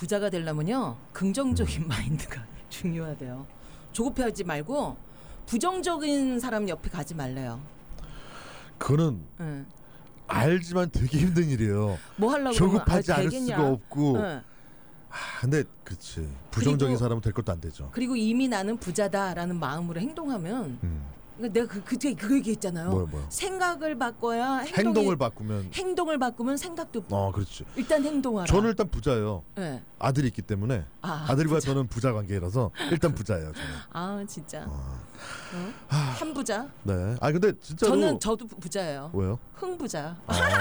부자가 되려면요 긍정적인 마인드가 중요하대요. 조급해하지 말고 부정적인 사람 옆에 가지 말래요. 그거는 알지만 되게 힘든 일이에요. 뭐 하려고 조급하지 않을 되겠냐. 수가 없고. 근데 그렇지. 부정적인 사람은 될 것도 안 되죠. 그리고 이미 나는 부자다라는 마음으로 행동하면 내가 그 얘기했잖아요. 뭐요? 생각을 바꿔야 행동을 바꾸면 생각도 그렇지. 일단 행동하라. 저는 일단 부자예요. 네. 아들이 있기 때문에 아들과 부자. 저는 부자 관계라서 일단 부자예요. 저는. 진짜. 한 부자. 네. 근데 진짜로 저도 부자예요. 왜요? 흥부자.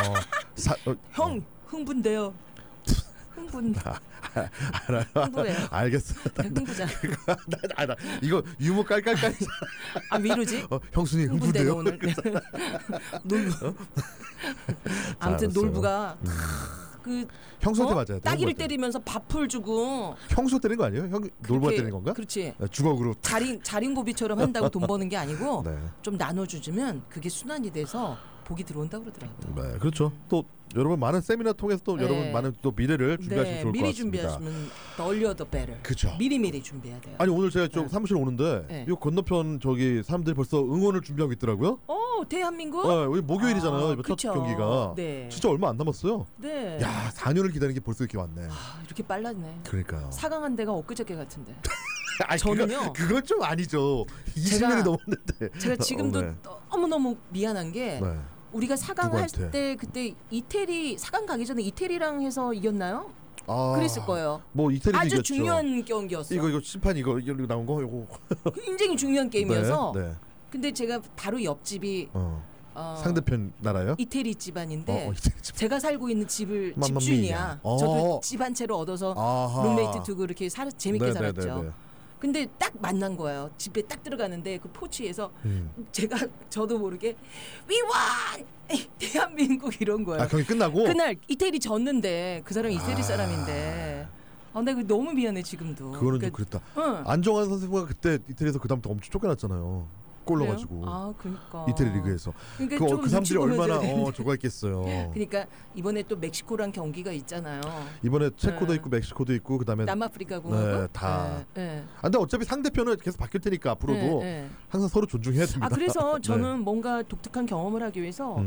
형 흥분돼요. 흥분. 흥부예요. 알겠어요. 흥부자. 나 이거 유머 깔깔깔. 왜 이러지? 형수님 흥분돼요. 오늘. 놀부. 아무튼 놀부가 형수한테 맞아야 돼. 따기를 때리면서 밥풀 주고. 형수 때리는 거 아니에요? 놀부가 때리는 건가? 그렇지. 주걱으로. 자린고비처럼 한다고 돈 버는 게 아니고 네. 좀 나눠주면 그게 순환이 돼서 복이 들어온다고 그러더라고요. 네, 그렇죠. 또 여러분 많은 세미나 통해서 또 여러분 많은 또 미래를 준비하시면 좋을 것 같습니다. 미리 준비하시면 the earlier the better. 그렇죠. 미리 준비해야 돼요. 아니 오늘 제가 좀 사무실 오는데 이 건너편 사람들이 벌써 응원을 준비하고 있더라고요. 대한민국? 우리 목요일이잖아요. 첫 경기가. 네. 진짜 얼마 안 남았어요. 네. 야, 4년을 기다리는 게 벌써 이렇게 왔네. 이렇게 빨랐네. 그러니까요. 4강 한 데가 엊그저께 같은데. 저는요. 그건 좀 아니죠. 20년이 넘었는데. 제가 지금도 너무너무 미안한 게 우리가 4강 할 때 그때 이태리 4강 가기 전에 이태리랑 해서 이겼나요? 그랬을 거예요. 뭐 이태리 아주 이겼죠. 중요한 경기였어. 이거 심판 이거 나온 거 이거. 굉장히 중요한 게임이어서. 네. 근데 제가 바로 옆집이 상대편 나라요? 이태리 집안인데 이태리 집안. 제가 살고 있는 집주인이야. 저도 집 한 채로 얻어서 룸메이트 두고 이렇게 재밌게 살았죠. 근데 딱 만난 거예요. 집에 딱 들어가는데 그 포치에서 저도 모르게 We won! 대한민국 이런 거예요. 경기 끝나고? 그날 이태리 졌는데 그 사람이 이태리 사람인데 나 이거 너무 미안해 지금도. 그거는 좀 그랬다. 안정환 선수가 그때 이태리에서 그다음부터 엄청 쫓겨났잖아요. 골 넣어가지고. 그러니까. 이태리 리그에서. 그러니까 그 사람들이 얼마나 좋아했겠어요. 그러니까 이번에 또 멕시코랑 경기가 있잖아요. 이번에 체코도 있고 멕시코도 있고 그다음에 남아프리카 공화국. 다. 근데 어차피 상대편은 계속 바뀔 테니까 앞으로도 항상 서로 존중해야 됩니다. 그래서 저는 뭔가 독특한 경험을 하기 위해서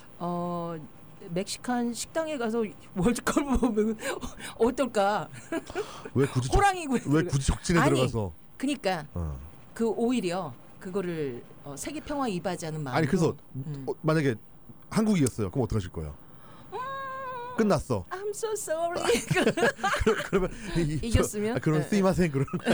멕시칸 식당에 가서 월드컵을 보면 어떨까? 왜 굳이 적진에 들어가서? 그러니까 오히려 그거를 세계 평화 이바지하는 마음으로. 아니 그래서 만약에 한국이 이겼어요. 그럼 어떡하실 거예요? 끝났어. I'm so sorry. 그러면 이겼으면? 그럼 쓰이마생 그런 거.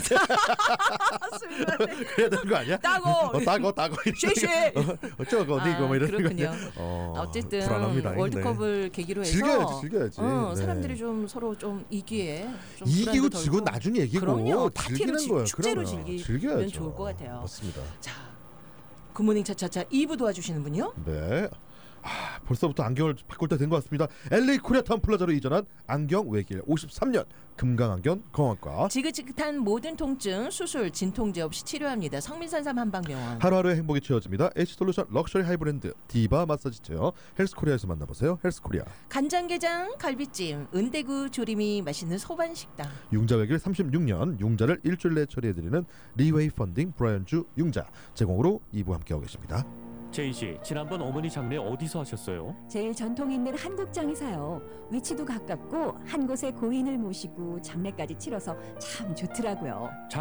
그래야 되는 거 아니야? 따고. 쉐쉐. 어쩌고 이거 뭐 이런 거. 그렇군요. 어쨌든 불안합니다. 월드컵을 계기로 해서 즐겨야지. 사람들이 좀 서로 좀 이기에 좀 이기고 지고 나중에 얘기고. 그럼요. 파티를 거예요. 축제로 즐기면 좋을 것 같아요. 맞습니다. 자, 굿모닝 차차차 2부 도와주시는 분요? 네. 벌써부터 안경을 바꿀 때 된 것 같습니다. LA 코리아타운 플라자로 이전한 안경 외길 53년 금강안경 건강과 지긋지긋한 모든 통증 수술 진통제 없이 치료합니다. 성민산삼 한방병원. 하루하루의 행복이 채워집니다. H솔루션 럭셔리 하이브랜드 디바 마사지 체어 헬스코리아에서 만나보세요. 헬스코리아. 간장게장 갈비찜 은대구 조림이 맛있는 소반식당. 융자 외길 36년 융자를 일주일 내에 처리해드리는 리웨이 펀딩 브라이언주 융자 제공으로 2부 함께하고 계십니다. 제인 씨, 지난번 어머니 장례 어디서 하셨어요? 제일 전통 있는 한국장에서요. 위치도 가깝고 한 곳에 고인을 모시고 장례까지 치러서 참 좋더라고요.